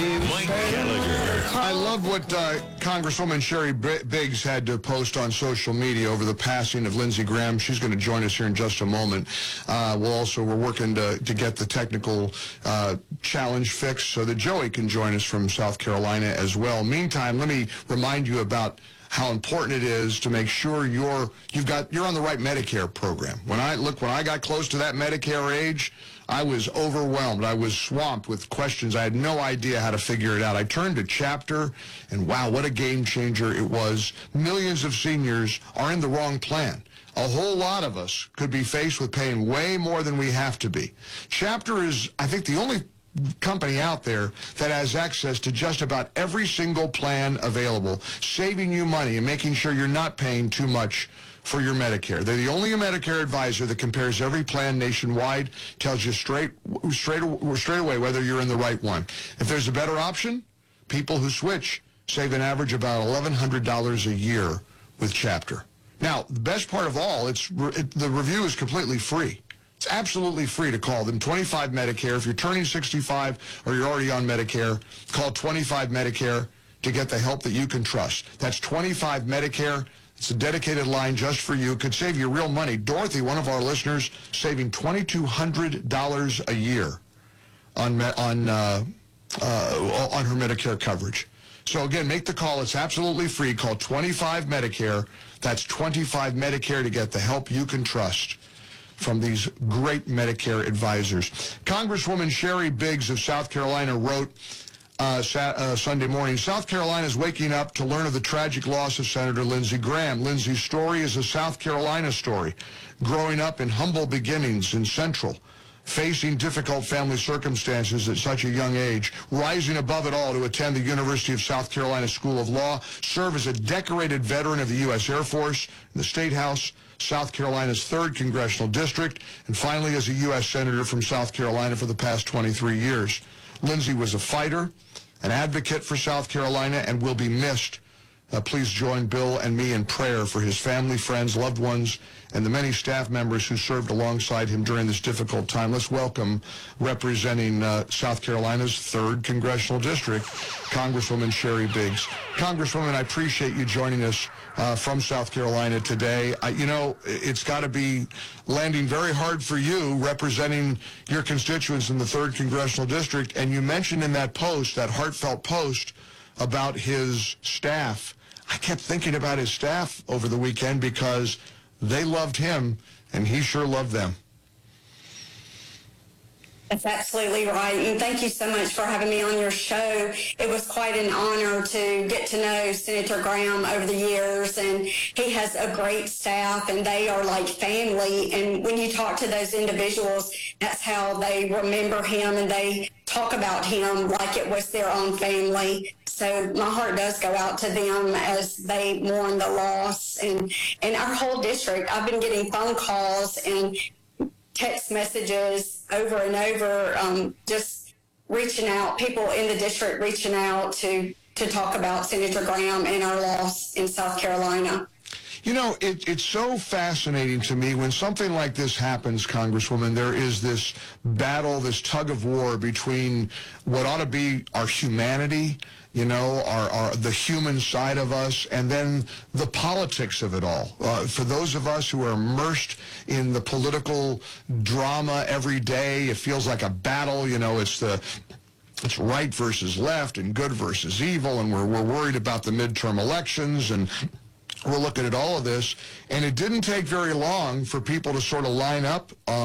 Mike Gallagher. I love what Congresswoman Sherry Biggs had to post on social media over the passing of Lindsey Graham. She's going to join us here in just a moment. We're working to get the technical challenge fixed so that Joey can join us from South Carolina as well. Meantime, let me remind you about how important it is to make sure you're on the right Medicare program. When I got close to that Medicare age, I was overwhelmed. I was swamped with questions. I had no idea how to figure it out. I turned to Chapter, and wow, what a game changer it was. Millions of seniors are in the wrong plan. A whole lot of us could be faced with paying way more than we have to be. Chapter is, I think, the only company out there that has access to just about every single plan available, saving you money and making sure you're not paying too much for your Medicare. They're the only Medicare advisor that compares every plan nationwide, tells you straight away whether you're in the right one. If there's a better option, people who switch save an average about $1,100 a year with Chapter. Now, the best part of all, the review is completely free. It's absolutely free to call them. 25 Medicare. If you're turning 65 or you're already on Medicare, call 25 Medicare to get the help that you can trust. That's 25 Medicare. It's a dedicated line just for you. It could save you real money. Dorothy, one of our listeners, saving $2,200 a year on her Medicare coverage. So again, make the call. It's absolutely free. Call 25 Medicare. That's 25 Medicare to get the help you can trust from these great Medicare advisors. Congresswoman Sherry Biggs of South Carolina wrote Sunday morning, South Carolina is waking up to learn of the tragic loss of Senator Lindsey Graham. Lindsey's story is a South Carolina story, growing up in humble beginnings in Central, facing difficult family circumstances at such a young age, rising above it all to attend the University of South Carolina School of Law, serve as a decorated veteran of the U.S. Air Force, in the State House, South Carolina's 3rd Congressional District, and finally as a U.S. Senator from South Carolina for the past 23 years. Lindsey was a fighter, an advocate for South Carolina, and will be missed. Please join Bill and me in prayer for his family, friends, loved ones, and the many staff members who served alongside him during this difficult time. Let's welcome, representing South Carolina's 3rd Congressional District, Congresswoman Sherry Biggs. Congresswoman, I appreciate you joining us from South Carolina today. It's got to be landing very hard for you, representing your constituents in the 3rd Congressional District, and you mentioned in that post, that heartfelt post, about his staff. I kept thinking about his staff over the weekend because they loved him, and he sure loved them. That's absolutely right. And thank you so much for having me on your show. It was quite an honor to get to know Senator Graham over the years, and he has a great staff, and they are like family. And when you talk to those individuals, that's how they remember him, and they talk about him like it was their own family. So my heart does go out to them as they mourn the loss. And our whole district, I've been getting phone calls and text messages over and over, just reaching out, people in the district reaching out to talk about Senator Graham and our loss in South Carolina. You know, it's so fascinating to me when something like this happens, Congresswoman. There is this battle, this tug of war between what ought to be our humanity, the human side of us, and then the politics of it all. For those of us who are immersed in the political drama every day, it feels like a battle. It's right versus left and good versus evil, and we're worried about the midterm elections, and we're looking at all of this, and it didn't take very long for people to sort of line up